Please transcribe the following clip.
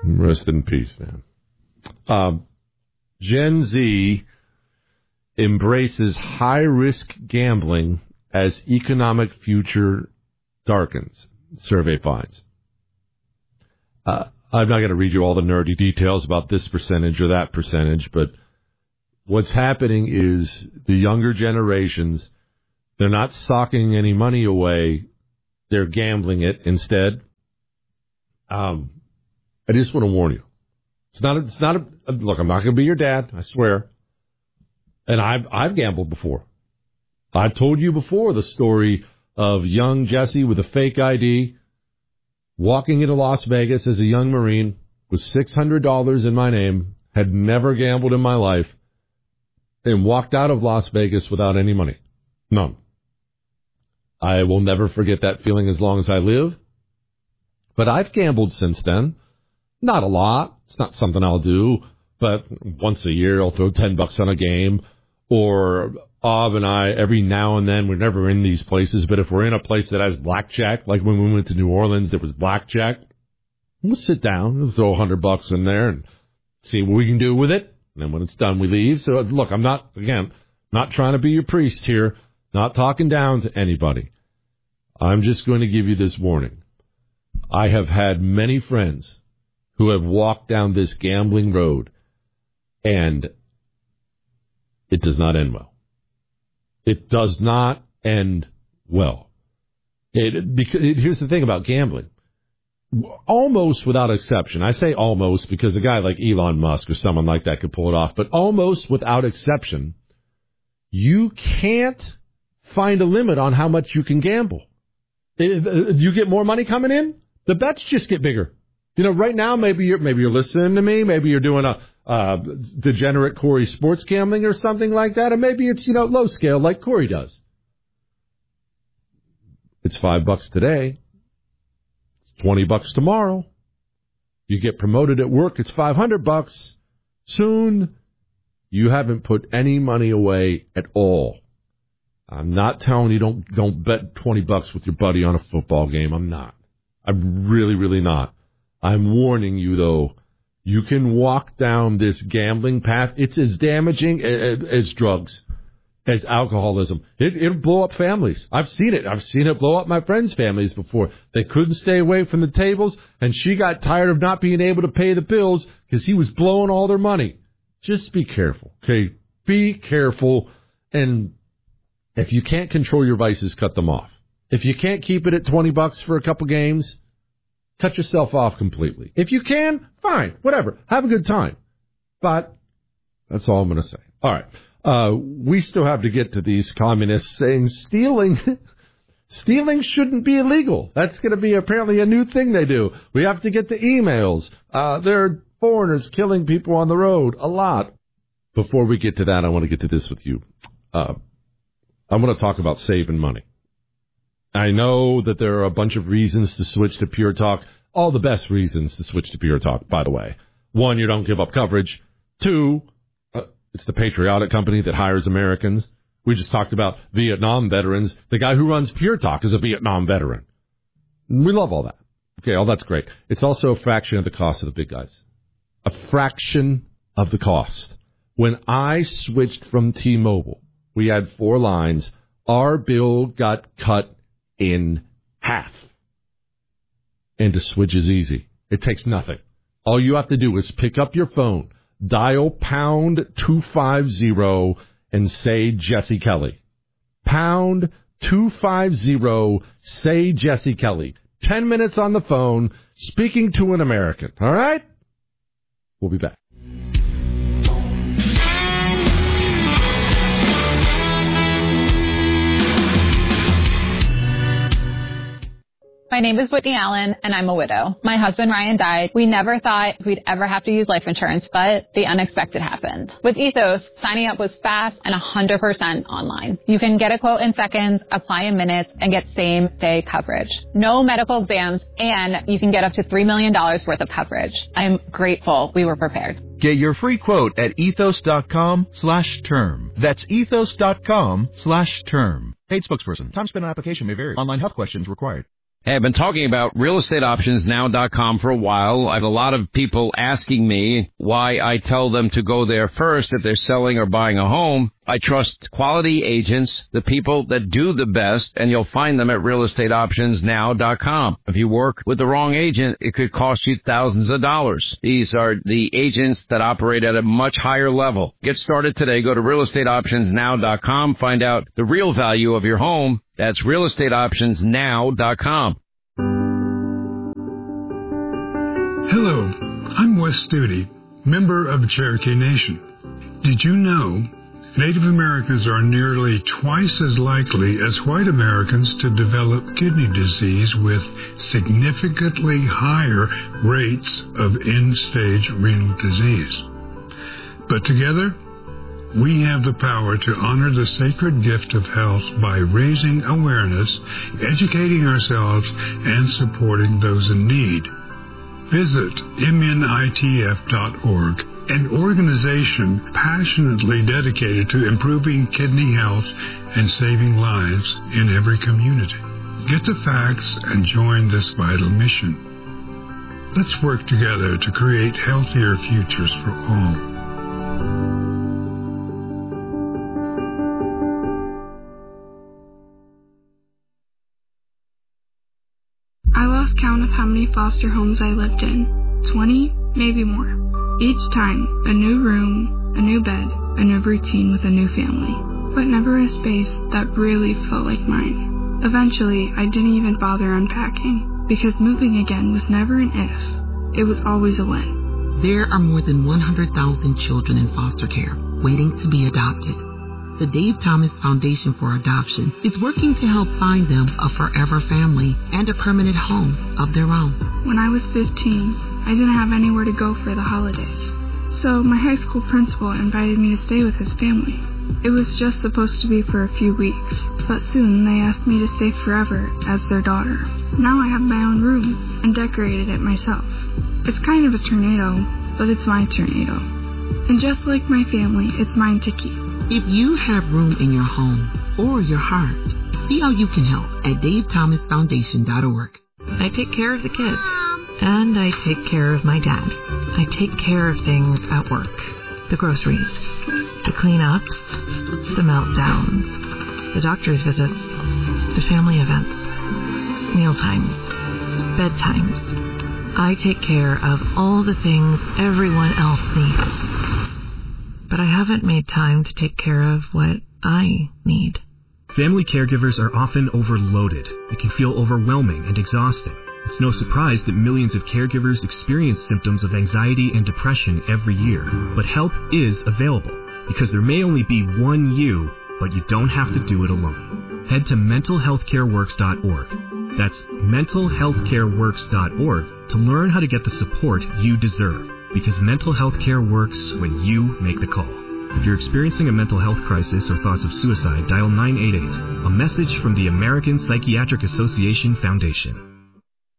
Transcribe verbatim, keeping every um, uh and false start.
Rest in peace, man. Um, Gen Z embraces high-risk gambling as economic future darkens, survey finds. Uh, I'm not going to read you all the nerdy details about this percentage or that percentage, but what's happening is the younger generations, they're not socking any money away. They're gambling it instead. Um, I just want to warn you. It's not, a, it's not a, look, I'm not going to be your dad, I swear. And I've, I've gambled before. I told you before the story of young Jesse with a fake I D walking into Las Vegas as a young Marine with six hundred dollars in my name, had never gambled in my life, and walked out of Las Vegas without any money. None. I will never forget that feeling as long as I live. But I've gambled since then. Not a lot. It's not something I'll do. But once a year, I'll throw ten bucks on a game. Or Ob and I, every now and then, we're never in these places, but if we're in a place that has blackjack, like when we went to New Orleans, there was blackjack, we'll sit down and throw a hundred bucks in there and see what we can do with it. And then when it's done, we leave. So, look, I'm not, again, not trying to be your priest here, not talking down to anybody. I'm just going to give you this warning. I have had many friends who have walked down this gambling road, and it does not end well. It does not end well. It, because it, here's the thing about gambling. Almost without exception, I say almost because a guy like Elon Musk or someone like that could pull it off, but almost without exception, you can't find a limit on how much you can gamble. If you get more money coming in, the bets just get bigger. You know, right now, maybe you're, maybe you're listening to me, maybe you're doing a uh, degenerate Corey sports gambling or something like that, and maybe it's, you know, low scale like Corey does. It's five bucks today. It's twenty bucks tomorrow. You get promoted at work, it's five hundred bucks. Soon, you haven't put any money away at all. I'm not telling you don't don't bet twenty bucks with your buddy on a football game. I'm not. I'm really, really not. I'm warning you, though, you can walk down this gambling path. It's as damaging as, as drugs, as alcoholism. It, it'll blow up families. I've seen it. I've seen it blow up my friends' families before. They couldn't stay away from the tables, and she got tired of not being able to pay the bills because he was blowing all their money. Just be careful, okay? Be careful, and if you can't control your vices, cut them off. If you can't keep it at twenty bucks for a couple games, cut yourself off completely. If you can, fine, whatever. Have a good time. But that's all I'm going to say. All right. Uh, we still have to get to these communists saying stealing stealing shouldn't be illegal. That's going to be apparently a new thing they do. We have to get the emails. Uh, there are foreigners killing people on the road a lot. Before we get to that, I want to get to this with you. Uh, I want to talk about saving money. I know that there are a bunch of reasons to switch to Pure Talk. All the best reasons to switch to Pure Talk, by the way. One, you don't give up coverage. Two, uh, it's the patriotic company that hires Americans. We just talked about Vietnam veterans. The guy who runs Pure Talk is a Vietnam veteran. We love all that. Okay, all that's great. It's also a fraction of the cost of the big guys. A fraction of the cost. When I switched from T-Mobile, we had four lines. Our bill got cut in half. And to switch is easy. It takes nothing. All you have to do is pick up your phone, dial pound two fifty, and say Jesse Kelly. Pound two fifty, say Jesse Kelly. Ten minutes on the phone, speaking to an American. All right? We'll be back. My name is Whitney Allen, and I'm a widow. My husband, Ryan, died. We never thought we'd ever have to use life insurance, but the unexpected happened. With Ethos, signing up was fast and one hundred percent online. You can get a quote in seconds, apply in minutes, and get same-day coverage. No medical exams, and you can get up to three million dollars worth of coverage. I'm grateful we were prepared. Get your free quote at ethos.com slash term. That's ethos.com slash term. Paid spokesperson. Time spent on application may vary. Online health questions required. Hey, I've been talking about real estate options now dot com for a while. I have a lot of people asking me why I tell them to go there first if they're selling or buying a home. I trust quality agents, the people that do the best, and you'll find them at real estate options now dot com. If you work with the wrong agent, it could cost you thousands of dollars. These are the agents that operate at a much higher level. Get started today. Go to real estate options now dot com. Find out the real value of your home. That's real estate options now dot com. Hello, I'm Wes Studi, member of Cherokee Nation. Did you know Native Americans are nearly twice as likely as white Americans to develop kidney disease with significantly higher rates of end-stage renal disease? But together, we have the power to honor the sacred gift of health by raising awareness, educating ourselves, and supporting those in need. Visit M N I T F dot org, an organization passionately dedicated to improving kidney health and saving lives in every community. Get the facts and join this vital mission. Let's work together to create healthier futures for all. I lost count of how many foster homes I lived in. Twenty, maybe more. Each time, a new room, a new bed, a new routine with a new family. But never a space that really felt like mine. Eventually, I didn't even bother unpacking, because moving again was never an if. It was always a when. There are more than one hundred thousand children in foster care waiting to be adopted. The Dave Thomas Foundation for Adoption is working to help find them a forever family and a permanent home of their own. When I was fifteen, I didn't have anywhere to go for the holidays. So my high school principal invited me to stay with his family. It was just supposed to be for a few weeks, but soon they asked me to stay forever as their daughter. Now I have my own room and decorated it myself. It's kind of a tornado, but it's my tornado. And just like my family, it's mine to keep. If you have room in your home or your heart, see how you can help at Dave Thomas Foundation dot org. I take care of the kids, and I take care of my dad. I take care of things at work. The groceries, the cleanups, the meltdowns, the doctor's visits, the family events, mealtimes, bedtimes. I take care of all the things everyone else needs. But I haven't made time to take care of what I need. Family caregivers are often overloaded. It can feel overwhelming and exhausting. It's no surprise that millions of caregivers experience symptoms of anxiety and depression every year. But help is available, because there may only be one you, but you don't have to do it alone. Head to mental health care works dot org. That's mental health care works dot org to learn how to get the support you deserve. Because mental health care works when you make the call. If you're experiencing a mental health crisis or thoughts of suicide, dial nine eight eight. A message from the American Psychiatric Association Foundation.